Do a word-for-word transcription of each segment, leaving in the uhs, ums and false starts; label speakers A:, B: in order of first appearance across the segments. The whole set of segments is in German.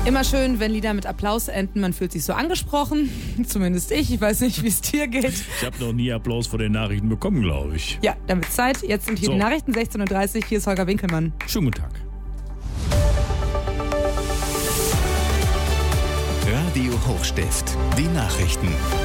A: Immer schön, wenn Lieder mit Applaus enden. Man fühlt sich so angesprochen. Zumindest ich. Ich weiß nicht, wie es dir geht.
B: Ich habe noch nie Applaus vor den Nachrichten bekommen, glaube ich.
A: Ja, dann wird's Zeit. Jetzt sind hier
B: So.
A: die Nachrichten, sechzehn Uhr dreißig. Hier ist Holger Winkelmann.
B: Schönen guten Tag.
C: Radio Hochstift. Die Nachrichten.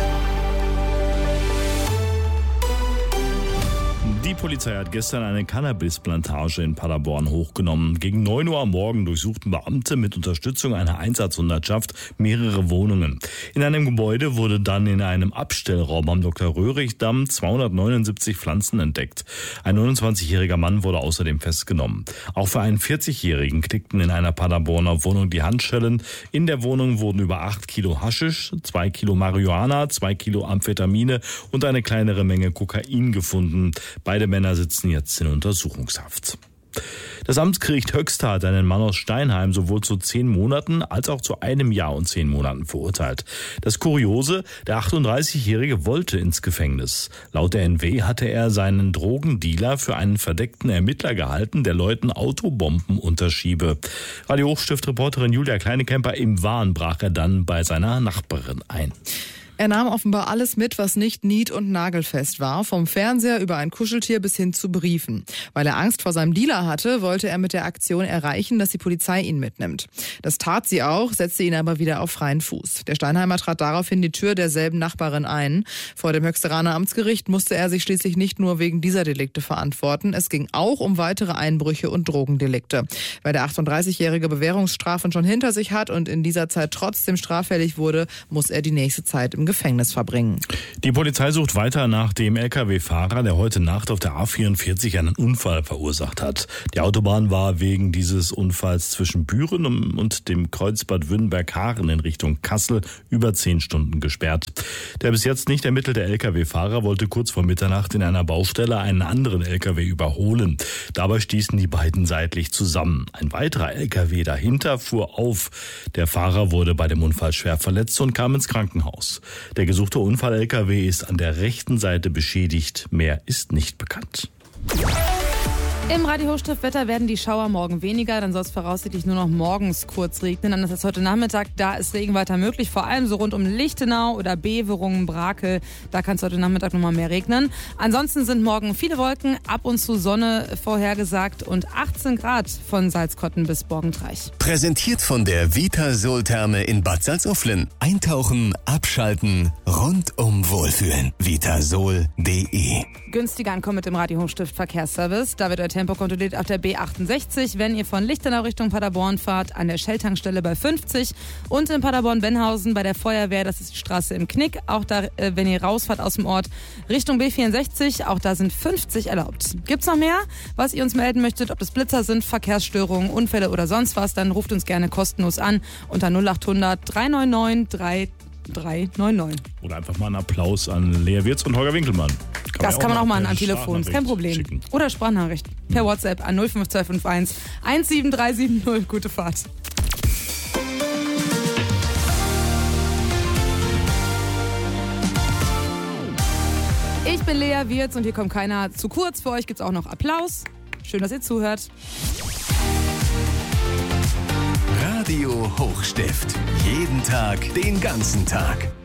B: Die Polizei hat gestern eine Cannabisplantage in Paderborn hochgenommen. Gegen neun Uhr am Morgen durchsuchten Beamte mit Unterstützung einer Einsatzhundertschaft mehrere Wohnungen. In einem Gebäude wurde dann in einem Abstellraum am Doktor Röhrig-Damm zweihundertneunundsiebzig Pflanzen entdeckt. Ein neunundzwanzigjähriger Mann wurde außerdem festgenommen. Auch für einen vierzigjährigen knickten in einer Paderborner Wohnung die Handschellen. In der Wohnung wurden über acht Kilo Haschisch, zwei Kilo Marihuana, zwei Kilo Amphetamine und eine kleinere Menge Kokain gefunden. Beide Männer sitzen jetzt in Untersuchungshaft. Das Amtsgericht Höxter hat einen Mann aus Steinheim sowohl zu zehn Monaten als auch zu einem Jahr und zehn Monaten verurteilt. Das Kuriose, der achtunddreißigjährige wollte ins Gefängnis. Laut der N W hatte er seinen Drogendealer für einen verdeckten Ermittler gehalten, der Leuten Autobomben unterschiebe. Radio Hochstift-Reporterin Julia Kleinekemper: Im Wahn brach er dann bei seiner Nachbarin ein.
D: Er nahm offenbar alles mit, was nicht nied- und nagelfest war, vom Fernseher über ein Kuscheltier bis hin zu Briefen. Weil er Angst vor seinem Dealer hatte, wollte er mit der Aktion erreichen, dass die Polizei ihn mitnimmt. Das tat sie auch, setzte ihn aber wieder auf freien Fuß. Der Steinheimer trat daraufhin die Tür derselben Nachbarin ein. Vor dem Höchsteraner Amtsgericht musste er sich schließlich nicht nur wegen dieser Delikte verantworten. Es ging auch um weitere Einbrüche und Drogendelikte. Weil der achtunddreißigjährige Bewährungsstrafen schon hinter sich hat und in dieser Zeit trotzdem straffällig wurde, muss er die nächste Zeit im Gefängnis verbringen.
B: Die Polizei sucht weiter nach dem L K W-Fahrer, der heute Nacht auf der A vierundvierzig einen Unfall verursacht hat. Die Autobahn war wegen dieses Unfalls zwischen Büren und dem Kreuzbad Wünnberg-Haaren in Richtung Kassel über zehn Stunden gesperrt. Der bis jetzt nicht ermittelte L K W-Fahrer wollte kurz vor Mitternacht in einer Baustelle einen anderen L K W überholen. Dabei stießen die beiden seitlich zusammen. Ein weiterer L K W dahinter fuhr auf. Der Fahrer wurde bei dem Unfall schwer verletzt und kam ins Krankenhaus. Der gesuchte Unfall-L K W ist an der rechten Seite beschädigt. Mehr ist nicht bekannt.
A: Im Radio Hochstift-Wetter werden die Schauer morgen weniger, dann soll es voraussichtlich nur noch morgens kurz regnen. Anders als heute Nachmittag, da ist Regen weiter möglich, vor allem so rund um Lichtenau oder Beverungen, Brakel. Da kann es heute Nachmittag noch mal mehr regnen. Ansonsten sind morgen viele Wolken, ab und zu Sonne vorhergesagt und achtzehn Grad von Salzkotten bis Borgentreich.
C: Präsentiert von der Vitasol-Therme in Bad Salzuflen. Eintauchen, abschalten, rundum wohlfühlen. vitasol punkt de.
A: Günstiger ankommen mit dem Radio Hochstift Verkehrsservice. Da wird euer Tempo kontrolliert auf der B achtundsechzig, wenn ihr von Lichtenau Richtung Paderborn fahrt, an der Shell-Tankstelle bei fünfzig und in Paderborn-Benhausen bei der Feuerwehr, das ist die Straße im Knick. Auch da, äh, wenn ihr rausfahrt aus dem Ort Richtung B vierundsechzig, auch da sind fünfzig erlaubt. Gibt's noch mehr, was ihr uns melden möchtet, ob das Blitzer sind, Verkehrsstörungen, Unfälle oder sonst was, dann ruft uns gerne kostenlos an unter null achthundert drei neun neun drei drei neun neun.
B: Oder einfach mal einen Applaus an Lea Wirz und Holger Winkelmann. Kann
A: Das
B: man
A: kann man auch mal
B: per
A: am Telefon, ist kein Problem.
B: Schicken.
A: Oder Sprachnachricht per WhatsApp an null fünf zwei fünf eins eins sieben drei sieben null. Gute Fahrt. Ich bin Lea Wirz und hier kommt keiner zu kurz. Für euch gibt's auch noch Applaus. Schön, dass ihr zuhört.
C: Radio Hochstift. Jeden Tag, den ganzen Tag.